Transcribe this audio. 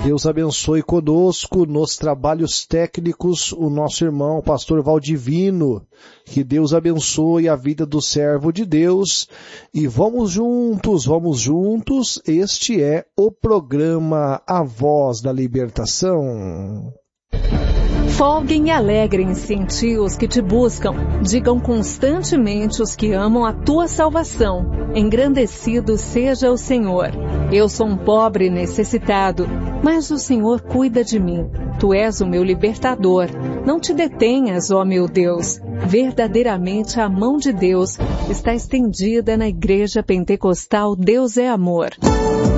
Deus abençoe conosco nos trabalhos técnicos o nosso irmão, pastor Valdivino. Que Deus abençoe a vida do servo de Deus. E vamos juntos. Este é o programa A Voz da Libertação. Folguem e alegrem-se em ti os que te buscam. Digam constantemente os que amam a tua salvação. Engrandecido seja o Senhor. Eu sou um pobre necessitado, mas o Senhor cuida de mim. Tu és o meu libertador. Não te detenhas, ó meu Deus. Verdadeiramente a mão de Deus está estendida na Igreja Pentecostal Deus é Amor.